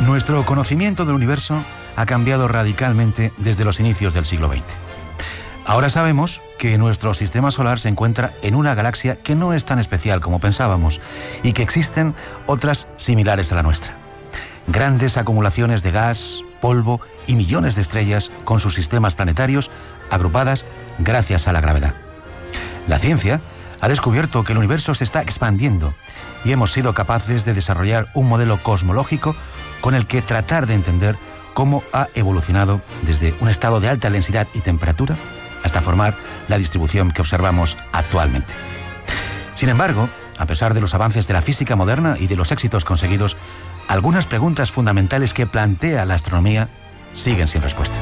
Nuestro conocimiento del universo ha cambiado radicalmente desde los inicios del siglo XX. Ahora sabemos que nuestro sistema solar se encuentra en una galaxia que no es tan especial como pensábamos y que existen otras similares a la nuestra. Grandes acumulaciones de gas, polvo y millones de estrellas con sus sistemas planetarios agrupadas gracias a la gravedad. La ciencia ha descubierto que el universo se está expandiendo y hemos sido capaces de desarrollar un modelo cosmológico con el que tratar de entender cómo ha evolucionado desde un estado de alta densidad y temperatura hasta formar la distribución que observamos actualmente. Sin embargo, a pesar de los avances de la física moderna y de los éxitos conseguidos, algunas preguntas fundamentales que plantea la astronomía siguen sin respuesta.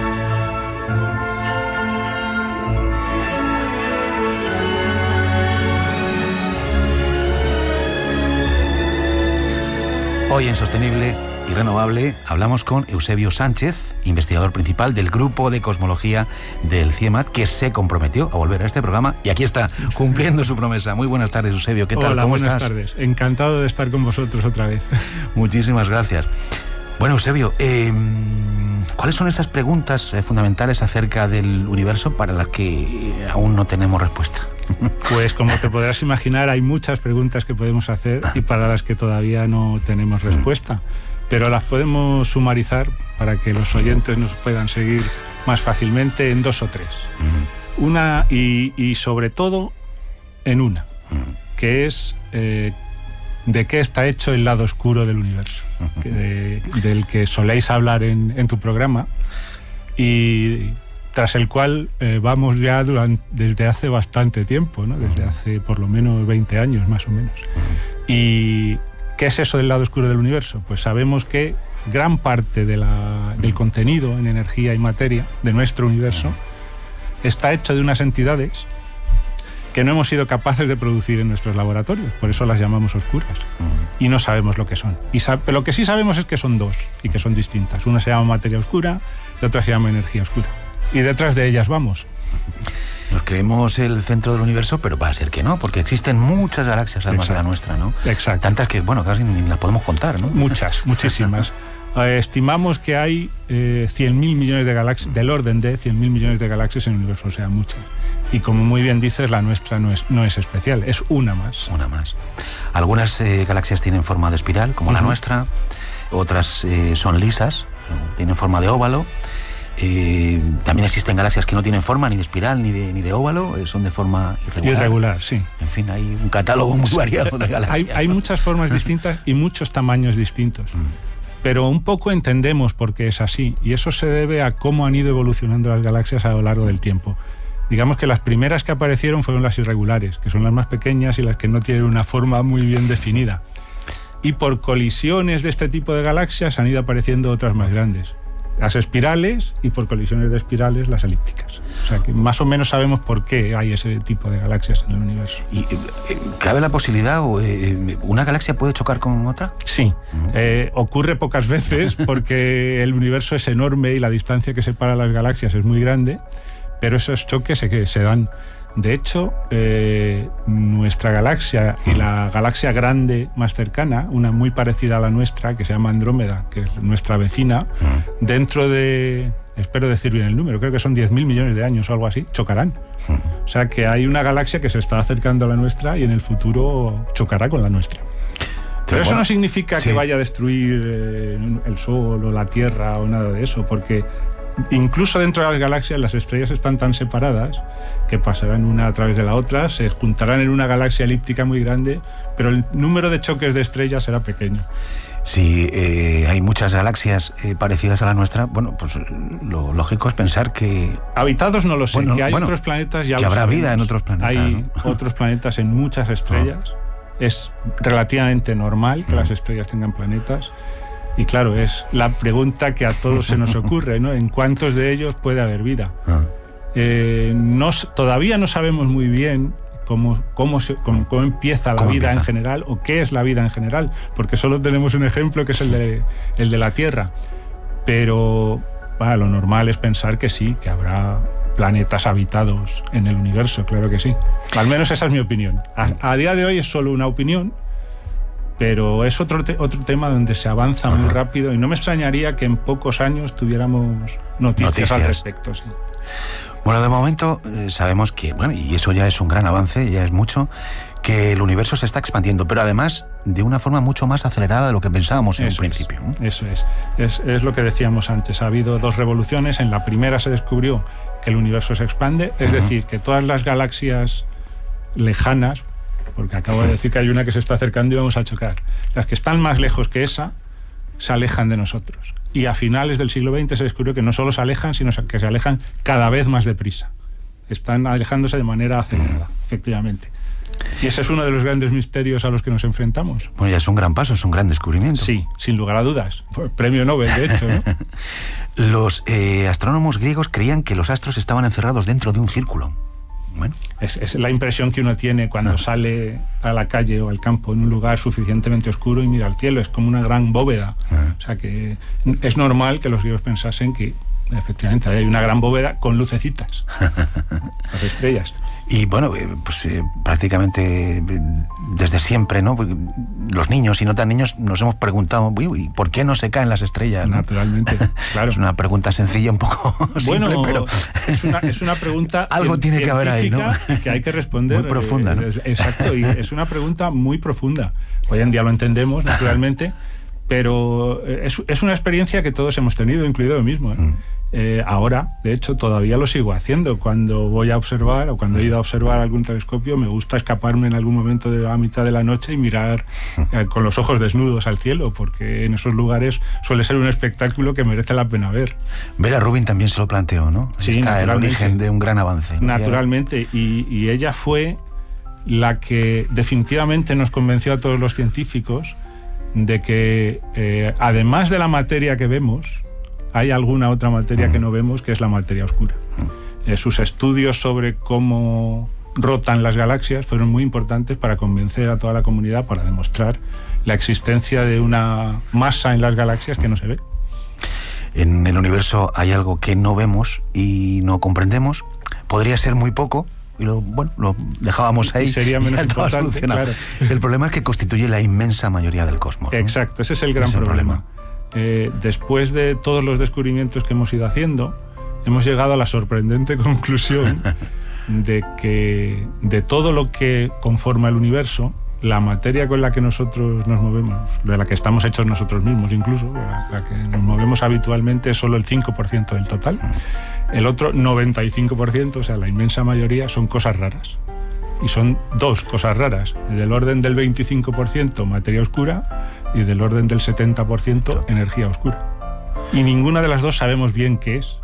Hoy en Sostenible y Renovable hablamos con Eusebio Sánchez, investigador principal del Grupo de Cosmología del CIEMAT, que se comprometió a volver a este programa y aquí está, cumpliendo su promesa. Muy buenas tardes, Eusebio. ¿Qué tal? Hola, ¿Cómo buenas estás? tardes. Encantado de estar con vosotros otra vez. Muchísimas gracias. Bueno, Eusebio, ¿cuáles son esas preguntas fundamentales acerca del universo para las que aún no tenemos respuesta? Pues como te podrás imaginar, hay muchas preguntas que podemos hacer y para las que todavía no tenemos respuesta, pero las podemos sumarizar para que los oyentes nos puedan seguir más fácilmente en 2 o 3. Una y sobre todo en una, que es de qué está hecho el lado oscuro del universo, del que soléis hablar en tu programa y tras el cual vamos ya desde hace bastante tiempo, ¿no? Desde hace por lo menos 20 años más o menos. ¿Y qué es eso del lado oscuro del universo? Pues sabemos que gran parte del contenido en energía y materia de nuestro universo está hecho de unas entidades que no hemos sido capaces de producir en nuestros laboratorios, por eso las llamamos oscuras, y no sabemos lo que son. Pero lo que sí sabemos es que son 2 y que son distintas. Una se llama materia oscura, la otra se llama energía oscura. Y detrás de ellas vamos. Nos creemos el centro del universo, pero va a ser que no, porque existen muchas galaxias además de la nuestra, ¿no? Exacto. Tantas que, bueno, casi ni las podemos contar, ¿no? Muchas, muchísimas. Estimamos que hay 100.000 millones de galaxias, del orden de 100.000 millones de galaxias en el universo, o sea, muchas. Y como muy bien dices, la nuestra no es especial, es una más. Una más. Algunas galaxias tienen forma de espiral, como la nuestra, otras son lisas, tienen forma de óvalo. También existen galaxias que no tienen forma ni de espiral ni de óvalo, son de forma irregular. Irregular, sí. En fin, hay un catálogo muy variado de galaxias. Hay muchas formas distintas y muchos tamaños distintos. Pero un poco entendemos por qué es así, y eso se debe a cómo han ido evolucionando las galaxias a lo largo del tiempo. Digamos que las primeras que aparecieron fueron las irregulares, que son las más pequeñas y las que no tienen una forma muy bien definida. Y por colisiones de este tipo de galaxias han ido apareciendo otras más grandes. Las espirales y por colisiones de espirales las elípticas. O sea que más o menos sabemos por qué hay ese tipo de galaxias en el universo. ¿Y cabe la posibilidad o una galaxia puede chocar con otra? Sí, ocurre pocas veces porque el universo es enorme y la distancia que separa las galaxias es muy grande, pero esos choques se dan. De hecho, nuestra galaxia y la galaxia grande más cercana, una muy parecida a la nuestra, que se llama Andrómeda, que es nuestra vecina, dentro de, espero decir bien el número, creo que son 10.000 millones de años o algo así, chocarán. O sea que hay una galaxia que se está acercando a la nuestra y en el futuro chocará con la nuestra. Pero eso no significa que vaya a destruir el Sol o la Tierra o nada de eso, porque incluso dentro de las galaxias las estrellas están tan separadas que pasarán una a través de la otra, se juntarán en una galaxia elíptica muy grande, pero el número de choques de estrellas será pequeño. Si hay muchas galaxias parecidas a la nuestra, bueno, pues lo lógico es pensar que... Habitados no lo sé, que hay otros planetas ya. Que habrá vida en otros planetas. Hay otros planetas en muchas estrellas. Es relativamente normal que las estrellas tengan planetas. Y claro, es la pregunta que a todos se nos ocurre, ¿no? ¿En cuántos de ellos puede haber vida? Todavía no sabemos muy bien cómo empieza la vida en general o qué es la vida en general, porque solo tenemos un ejemplo que es el de la Tierra. Pero lo normal es pensar que sí, que habrá planetas habitados en el universo, claro que sí. Al menos esa es mi opinión. A día de hoy es solo una opinión. Pero es otro tema donde se avanza muy rápido y no me extrañaría que en pocos años tuviéramos noticias al respecto. Sí. Bueno, de momento sabemos que, bueno, y eso ya es un gran avance, ya es mucho, que el universo se está expandiendo, pero además de una forma mucho más acelerada de lo que pensábamos en un principio. Eso es lo que decíamos antes. Ha habido 2 revoluciones. En la primera se descubrió que el universo se expande, es decir, que todas las galaxias lejanas, porque acabo de decir que hay una que se está acercando y vamos a chocar, las que están más lejos que esa se alejan de nosotros. Y a finales del siglo XX se descubrió que no solo se alejan, sino que se alejan cada vez más deprisa. Están alejándose de manera acelerada, efectivamente. Y ese es uno de los grandes misterios a los que nos enfrentamos. Bueno, ya es un gran paso, es un gran descubrimiento. Sí, sin lugar a dudas. Premio Nobel, de hecho, ¿no? Los astrónomos griegos creían que los astros estaban encerrados dentro de un círculo. Bueno. Es la impresión que uno tiene cuando sale a la calle o al campo en un lugar suficientemente oscuro y mira al cielo. Es como una gran bóveda. O sea que es normal que los griegos pensasen que efectivamente hay una gran bóveda con lucecitas, las estrellas. Y bueno, pues prácticamente desde siempre, ¿no? Los niños y no tan niños nos hemos preguntado, ¿y por qué no se caen las estrellas? Naturalmente, ¿no? Claro. Es una pregunta sencilla, un poco simple, pero es una pregunta algo tiene que haber ahí, ¿no? Que hay que responder. Muy profunda, ¿no? Exacto, y es una pregunta muy profunda. Hoy en día lo entendemos, naturalmente, pero es una experiencia que todos hemos tenido, incluido yo mismo, ¿eh? Ahora, de hecho, todavía lo sigo haciendo. Cuando voy a observar o cuando he ido a observar algún telescopio, me gusta escaparme en algún momento a mitad de la noche y mirar con los ojos desnudos al cielo, porque en esos lugares suele ser un espectáculo que merece la pena ver. Vera Rubin también se lo planteó, ¿no? Sí, está el origen de un gran avance, ¿no? Naturalmente, y ella fue la que definitivamente nos convenció a todos los científicos de que además de la materia que vemos, hay alguna otra materia que no vemos, que es la materia oscura. Sus estudios sobre cómo rotan las galaxias fueron muy importantes para convencer a toda la comunidad, para demostrar la existencia de una masa en las galaxias que no se ve. En el universo hay algo que no vemos y no comprendemos. Podría ser muy poco, y lo dejábamos ahí. Y sería menos importante, claro. El problema es que constituye la inmensa mayoría del cosmos, ¿no? Exacto, ese es el gran problema. Después de todos los descubrimientos que hemos ido haciendo, hemos llegado a la sorprendente conclusión de que de todo lo que conforma el universo, la materia con la que nosotros nos movemos, de la que estamos hechos nosotros mismos incluso, la que nos movemos habitualmente, es solo el 5% del total. El otro 95%, o sea, la inmensa mayoría, son cosas raras. Y son 2 cosas raras, del orden del 25% materia oscura y del orden del 70% energía oscura. Y ninguna de las 2 sabemos bien qué es.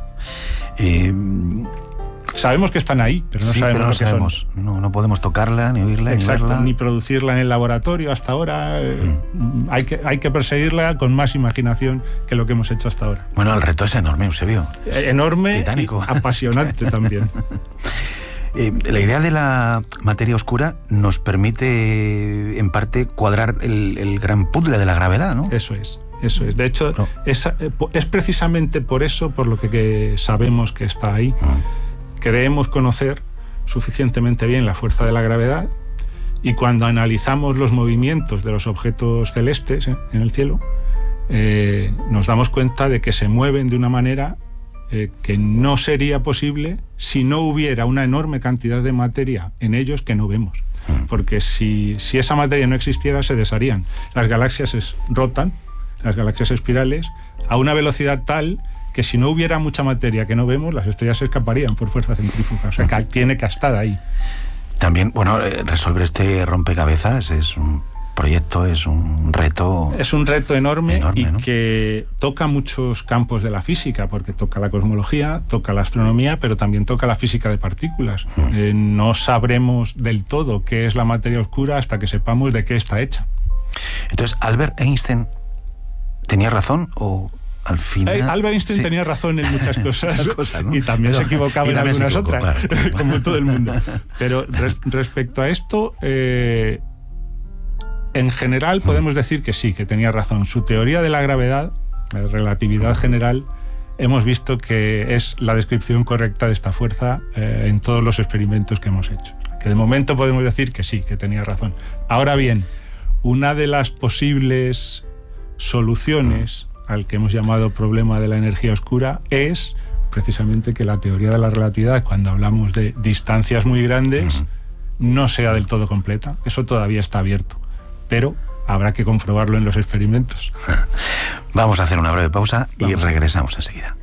Sabemos que están ahí, pero no sabemos lo que son. No podemos tocarla, ni oírla, exacto, ni verla. Ni producirla en el laboratorio hasta ahora. Hay que perseguirla con más imaginación que lo que hemos hecho hasta ahora. Bueno, el reto es enorme, Eusebio. Enorme, titánico. Y apasionante también. La idea de la materia oscura nos permite, en parte, cuadrar el gran puzzle de la gravedad, ¿no? Eso es. De hecho, es precisamente por eso por lo que sabemos que está ahí. Creemos conocer suficientemente bien la fuerza de la gravedad, y cuando analizamos los movimientos de los objetos celestes en el cielo, nos damos cuenta de que se mueven de una manera que no sería posible si no hubiera una enorme cantidad de materia en ellos que no vemos. Porque si esa materia no existiera, se desharían. Las galaxias rotan, las galaxias espirales, a una velocidad tal que si no hubiera mucha materia que no vemos, las estrellas se escaparían por fuerza centrífuga. O sea, que tiene que estar ahí. También, resolver este rompecabezas es un proyecto, es un reto. Es un reto enorme, y ¿no? que toca muchos campos de la física, porque toca la cosmología, toca la astronomía, pero también toca la física de partículas. No sabremos del todo qué es la materia oscura hasta que sepamos de qué está hecha. Entonces, ¿Albert Einstein tenía razón o al final? Albert Einstein tenía razón en muchas cosas, ¿no? Y también se equivocaba en algunas otras, claro. Como todo el mundo. Pero respecto a esto, en general podemos decir que sí, que tenía razón. Su teoría de la gravedad, la relatividad general, hemos visto que es la descripción correcta de esta fuerza en todos los experimentos que hemos hecho. Que de momento podemos decir que sí, que tenía razón. Ahora bien, una de las posibles soluciones al que hemos llamado problema de la energía oscura es precisamente que la teoría de la relatividad, cuando hablamos de distancias muy grandes, no sea del todo completa. Eso todavía está abierto, pero habrá que comprobarlo en los experimentos. Vamos a hacer una breve pausa y regresamos enseguida.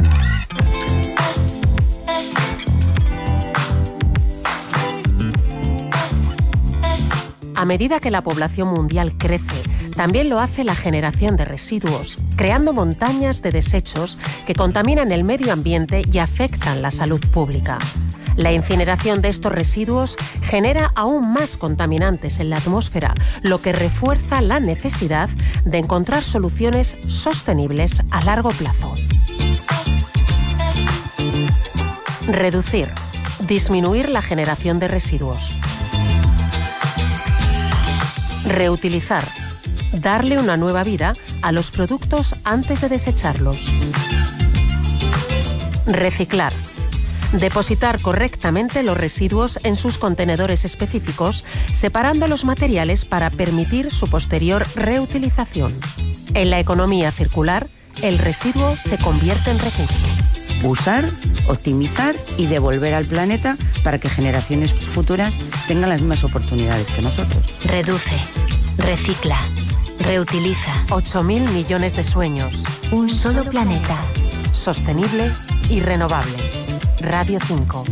A medida que la población mundial crece, también lo hace la generación de residuos, creando montañas de desechos que contaminan el medio ambiente y afectan la salud pública. La incineración de estos residuos genera aún más contaminantes en la atmósfera, lo que refuerza la necesidad de encontrar soluciones sostenibles a largo plazo. Reducir, disminuir la generación de residuos. Reutilizar, darle una nueva vida a los productos antes de desecharlos. Reciclar, depositar correctamente los residuos en sus contenedores específicos, separando los materiales para permitir su posterior reutilización. En la economía circular, el residuo se convierte en recurso. Usar, optimizar y devolver al planeta para que generaciones futuras tengan las mismas oportunidades que nosotros. Reduce, recicla, reutiliza. 8.000 millones de sueños. Un solo planeta. Sostenible y renovable. Radio 5.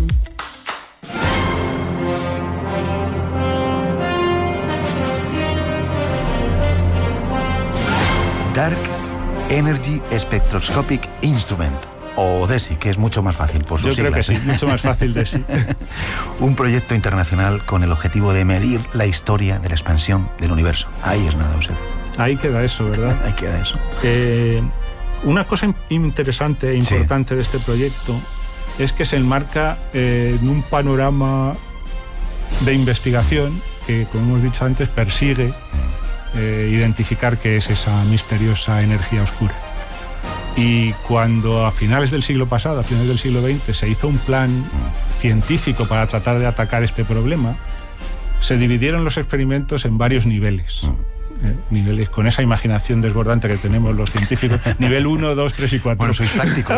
Dark Energy Spectroscopic Instrument, o DESI, que es mucho más fácil por sus siglas. Yo creo que sí, mucho más fácil DESI. Un proyecto internacional con el objetivo de medir la historia de la expansión del universo. Ahí es nada, Eusebio. Ahí queda eso, ¿verdad? Ahí queda eso. Una cosa interesante e importante de este proyecto es que se enmarca en un panorama de investigación que, como hemos dicho antes, persigue identificar qué es esa misteriosa energía oscura. Y cuando a finales del siglo pasado, a finales del siglo XX, se hizo un plan científico para tratar de atacar este problema, se dividieron los experimentos en varios niveles. Niveles con esa imaginación desbordante que tenemos los científicos. Nivel 1, 2, 3 y 4. Bueno, sois prácticos.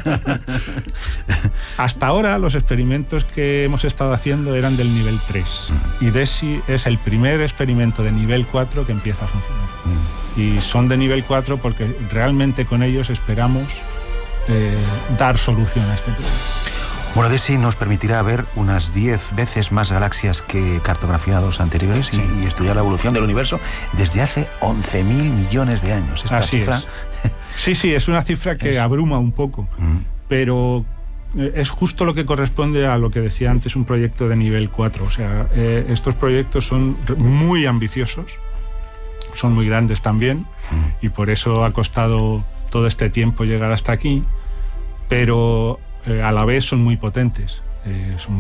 Hasta ahora los experimentos que hemos estado haciendo eran del nivel 3. Y DESI es el primer experimento de nivel 4 que empieza a funcionar. Y son de nivel 4 porque realmente con ellos esperamos dar solución a este problema. Bueno, DESI nos permitirá ver unas 10 veces más galaxias que cartografiados anteriores, sí, y estudiar la evolución del universo desde hace 11.000 millones de años. Esta Así cifra... es. Sí, es una cifra que abruma un poco, pero es justo lo que corresponde a lo que decía antes, un proyecto de nivel 4. O sea, estos proyectos son muy ambiciosos, son muy grandes también, y por eso ha costado todo este tiempo llegar hasta aquí, pero a la vez son muy potentes, son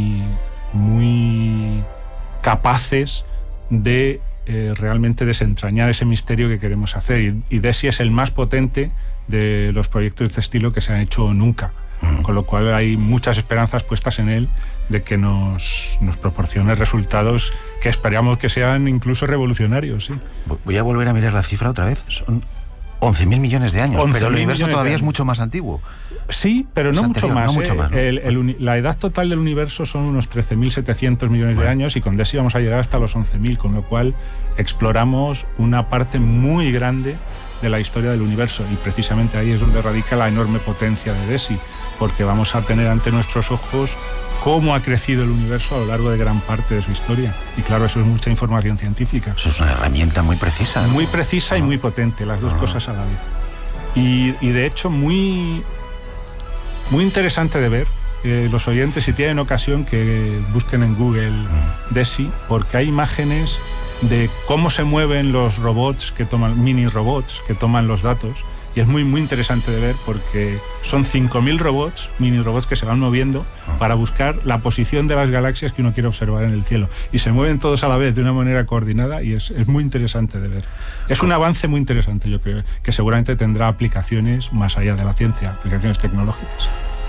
muy capaces de realmente desentrañar ese misterio que queremos hacer, y DESI es el más potente de los proyectos de este estilo que se han hecho nunca, con lo cual hay muchas esperanzas puestas en él de que nos proporcione resultados que esperamos que sean incluso revolucionarios. ¿Sí? Voy a volver a mirar la cifra otra vez. Son 11.000 millones de años, pero el universo todavía es mucho más antiguo. Sí, pero no mucho más. No mucho más, ¿no? La edad total del universo son unos 13.700 millones de años, y con DESI vamos a llegar hasta los 11.000, con lo cual exploramos una parte muy grande de la historia del universo, y precisamente ahí es donde radica la enorme potencia de DESI, porque vamos a tener ante nuestros ojos cómo ha crecido el universo a lo largo de gran parte de su historia. Y claro, eso es mucha información científica. Eso es una herramienta muy precisa, ¿no? Muy precisa y muy potente, las dos cosas a la vez. Y de hecho muy interesante de ver. Los oyentes, si tienen ocasión, que busquen en Google DESI, porque hay imágenes de cómo se mueven los robots que toman, mini robots que toman los datos, y es muy interesante de ver porque son 5.000 robots, mini robots, que se van moviendo para buscar la posición de las galaxias que uno quiere observar en el cielo, y se mueven todos a la vez de una manera coordinada, y es muy interesante de ver. Es un avance muy interesante, yo creo, que seguramente tendrá aplicaciones más allá de la ciencia, aplicaciones tecnológicas.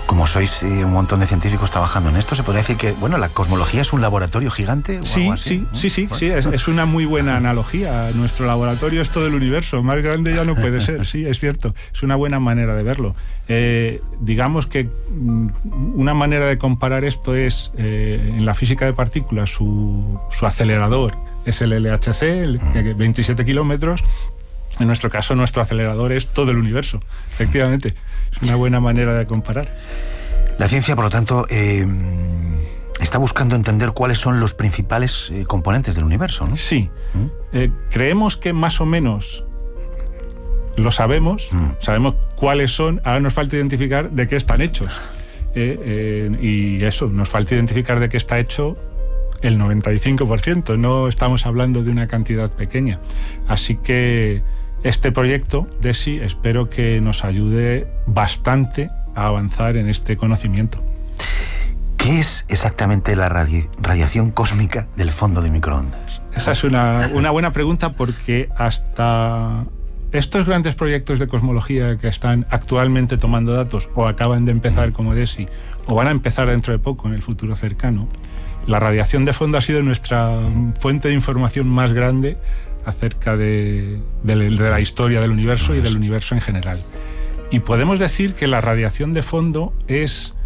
Como sois un montón de científicos trabajando en esto, ¿se podría decir que, bueno, la cosmología es un laboratorio gigante? Sí, algo así, sí, ¿no? sí, es una muy buena analogía. Nuestro laboratorio es todo el universo, más grande ya no puede ser, sí, es cierto. Es una buena manera de verlo. Digamos que una manera de comparar esto es, en la física de partículas, su acelerador es el LHC, el 27 kilómetros. En nuestro caso, nuestro acelerador es todo el universo, efectivamente. Es una buena manera de comparar. La ciencia, por lo tanto, está buscando entender cuáles son los principales componentes del universo, ¿no? Sí. Creemos que más o menos lo sabemos, sabemos cuáles son, ahora nos falta identificar de qué están hechos. Y eso, nos falta identificar de qué está hecho el 95%, no estamos hablando de una cantidad pequeña. Así que este proyecto, DESI, espero que nos ayude bastante a avanzar en este conocimiento. ¿Qué es exactamente la radiación cósmica del fondo de microondas? Esa es una buena pregunta, porque hasta estos grandes proyectos de cosmología que están actualmente tomando datos o acaban de empezar como DESI o van a empezar dentro de poco en el futuro cercano, la radiación de fondo ha sido nuestra fuente de información más grande acerca de la historia del universo y del universo en general. Y podemos decir que la radiación de fondo es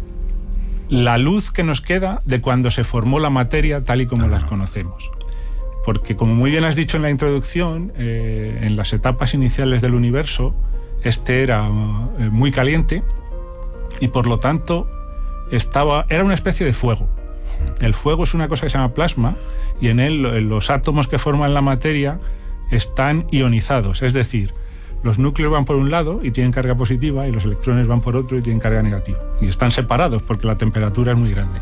la luz que nos queda de cuando se formó la materia tal y como las conocemos. Porque, como muy bien has dicho en la introducción, en las etapas iniciales del universo, este era muy caliente y, por lo tanto, era una especie de fuego. El fuego es una cosa que se llama plasma, y en él los átomos que forman la materia están ionizados, es decir, los núcleos van por un lado y tienen carga positiva y los electrones van por otro y tienen carga negativa. Y están separados porque la temperatura es muy grande.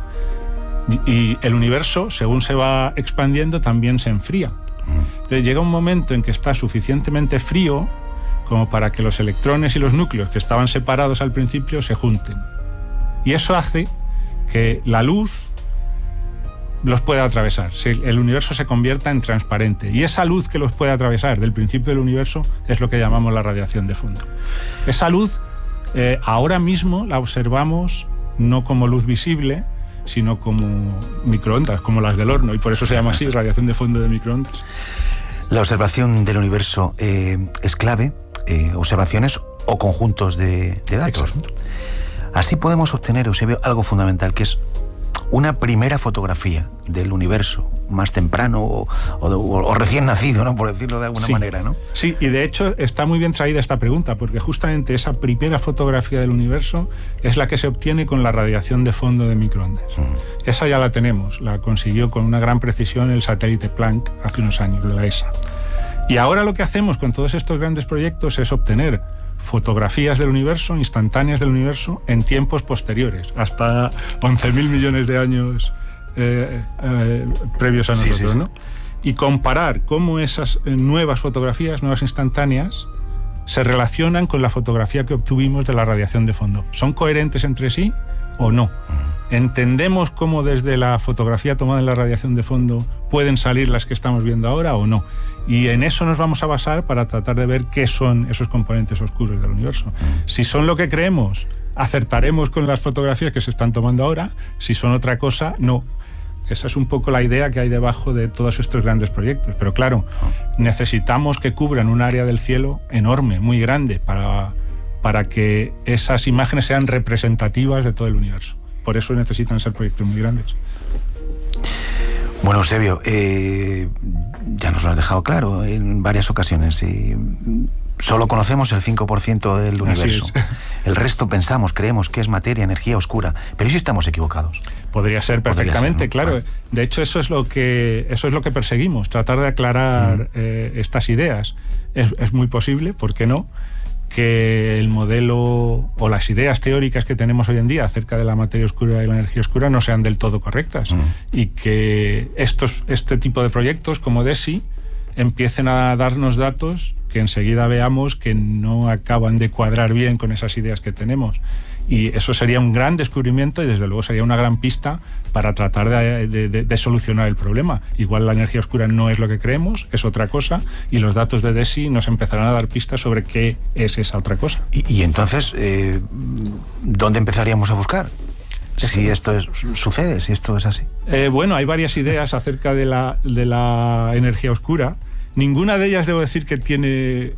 Y el universo, según se va expandiendo, también se enfría. Entonces llega un momento en que está suficientemente frío como para que los electrones y los núcleos que estaban separados al principio se junten. Y eso hace que la luz los puede atravesar, el universo se convierta en transparente, y esa luz que los puede atravesar del principio del universo es lo que llamamos la radiación de fondo. Esa luz ahora mismo la observamos no como luz visible, sino como microondas, como las del horno, y por eso se llama así, radiación de fondo de microondas. La observación del universo es clave, observaciones o conjuntos de datos. Exacto. Así podemos obtener, Eusebio, algo fundamental, que es una primera fotografía del universo más temprano o recién nacido, ¿no? Por decirlo de alguna manera, ¿no? Sí, y de hecho está muy bien traída esta pregunta, porque justamente esa primera fotografía del universo es la que se obtiene con la radiación de fondo de microondas. Esa ya la tenemos, la consiguió con una gran precisión el satélite Planck hace unos años de la ESA. Y ahora lo que hacemos con todos estos grandes proyectos es obtener fotografías del universo, instantáneas del universo, en tiempos posteriores, hasta 11.000 millones de años previos a nosotros, ¿no? Y comparar cómo esas nuevas fotografías, nuevas instantáneas, se relacionan con la fotografía que obtuvimos de la radiación de fondo. ¿Son coherentes entre sí o no? ¿Entendemos cómo desde la fotografía tomada en la radiación de fondo pueden salir las que estamos viendo ahora o no? Y en eso nos vamos a basar para tratar de ver qué son esos componentes oscuros del universo. Si son lo que creemos, acertaremos con las fotografías que se están tomando ahora. Si son otra cosa, no. Esa es un poco la idea que hay debajo de todos estos grandes proyectos. Pero claro, necesitamos que cubran un área del cielo enorme, muy grande, para que esas imágenes sean representativas de todo el universo. Por eso necesitan ser proyectos muy grandes. Bueno, Eusebio, ya nos lo has dejado claro en varias ocasiones. Solo conocemos el 5% del universo. El resto creemos que es materia, energía oscura. Pero ¿y si estamos equivocados? Podría ser perfectamente, claro. Vale. De hecho, eso es lo que perseguimos, tratar de aclarar estas ideas. Es muy posible, ¿por qué no?, que el modelo o las ideas teóricas que tenemos hoy en día acerca de la materia oscura y la energía oscura no sean del todo correctas, y que este tipo de proyectos como DESI empiecen a darnos datos que enseguida veamos que no acaban de cuadrar bien con esas ideas que tenemos. Y eso sería un gran descubrimiento y desde luego sería una gran pista para tratar de solucionar el problema. Igual la energía oscura no es lo que creemos, es otra cosa, y los datos de DESI nos empezarán a dar pistas sobre qué es esa otra cosa. Y entonces, ¿dónde empezaríamos a buscar? Si esto sucede, si esto es así. Bueno, hay varias ideas acerca de la energía oscura. Ninguna de ellas debo decir que tiene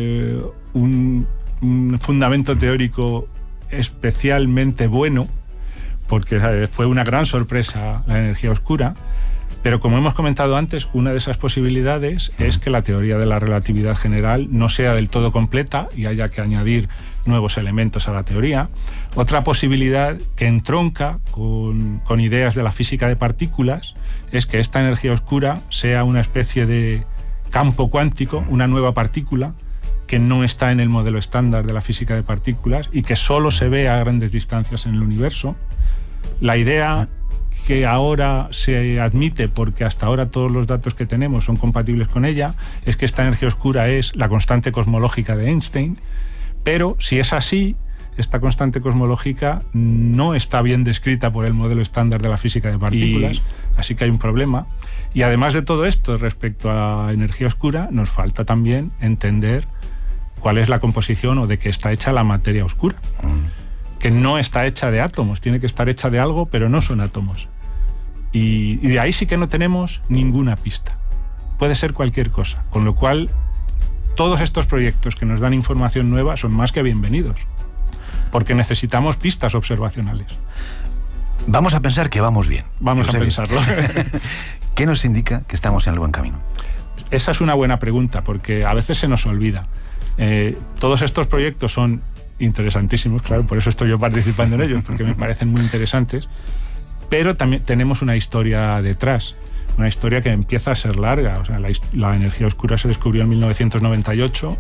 un fundamento teórico especialmente bueno, porque fue una gran sorpresa la energía oscura, pero como hemos comentado antes, una de esas posibilidades es que la teoría de la relatividad general no sea del todo completa y haya que añadir nuevos elementos a la teoría. Otra posibilidad que entronca con ideas de la física de partículas es que esta energía oscura sea una especie de campo cuántico, una nueva partícula que no está en el modelo estándar de la física de partículas y que solo se ve a grandes distancias en el universo. La idea que ahora se admite, porque hasta ahora todos los datos que tenemos son compatibles con ella, es que esta energía oscura es la constante cosmológica de Einstein, pero si es así, esta constante cosmológica no está bien descrita por el modelo estándar de la física de partículas, así que hay un problema. Y además de todo esto, respecto a energía oscura, nos falta también entender cuál es la composición o de qué está hecha la materia oscura, que no está hecha de átomos, tiene que estar hecha de algo, pero no son átomos. Y de ahí sí que no tenemos ninguna pista. Puede ser cualquier cosa, con lo cual todos estos proyectos que nos dan información nueva son más que bienvenidos, porque necesitamos pistas observacionales. Vamos a pensar que vamos bien. Vamos a pensarlo. ¿Qué nos indica que estamos en el buen camino? Esa es una buena pregunta, porque a veces se nos olvida. Todos estos proyectos son interesantísimos, claro, por eso estoy yo participando en ellos, porque me parecen muy interesantes, pero también tenemos una historia detrás, una historia que empieza a ser larga. O sea, la energía oscura se descubrió en 1998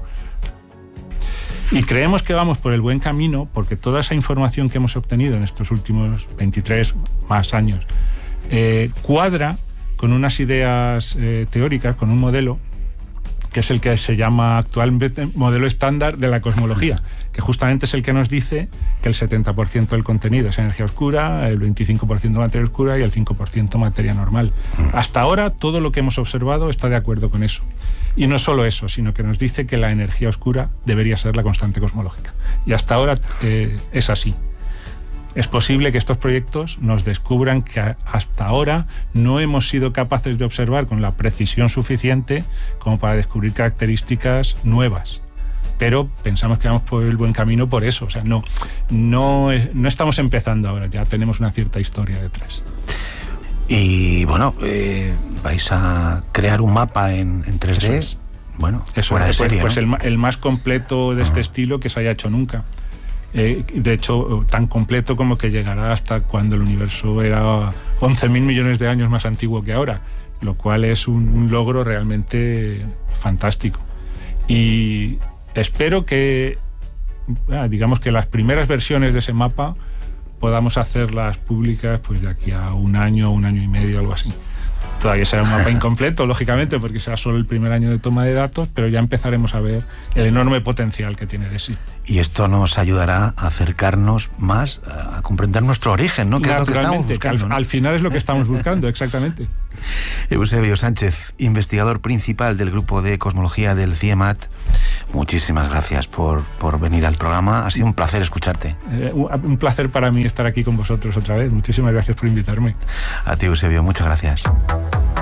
y creemos que vamos por el buen camino porque toda esa información que hemos obtenido en estos últimos 23 más años cuadra con unas ideas teóricas, con un modelo que es el que se llama actualmente modelo estándar de la cosmología, que justamente es el que nos dice que el 70% del contenido es energía oscura, el 25% materia oscura y el 5% materia normal. Hasta ahora todo lo que hemos observado está de acuerdo con eso. Y no solo eso, sino que nos dice que la energía oscura debería ser la constante cosmológica. Y hasta ahora es así. Es posible que estos proyectos nos descubran que hasta ahora no hemos sido capaces de observar con la precisión suficiente como para descubrir características nuevas. Pero pensamos que vamos por el buen camino por eso. O sea, no estamos empezando ahora, ya tenemos una cierta historia detrás. Y bueno, vais a crear un mapa en 3D. Eso es. Bueno, eso fuera de serie, pues ¿no? el más completo de este estilo que se haya hecho nunca. De hecho, tan completo como que llegará hasta cuando el universo era 11.000 millones de años más antiguo que ahora, lo cual es un logro realmente fantástico. Y espero que, digamos que las primeras versiones de ese mapa podamos hacerlas públicas pues de aquí a un año y medio, algo así. Todavía será un mapa incompleto, lógicamente, porque será solo el primer año de toma de datos, pero ya empezaremos a ver el enorme potencial que tiene DESI. Y esto nos ayudará a acercarnos más a comprender nuestro origen, ¿no? Que es lo que estamos buscando, ¿no? Al final es lo que estamos buscando, exactamente. Eusebio Sánchez, investigador principal del grupo de cosmología del CIEMAT, muchísimas gracias por venir al programa. Ha sido un placer escucharte. Un placer para mí estar aquí con vosotros otra vez. Muchísimas gracias por invitarme. A ti, Eusebio, muchas gracias.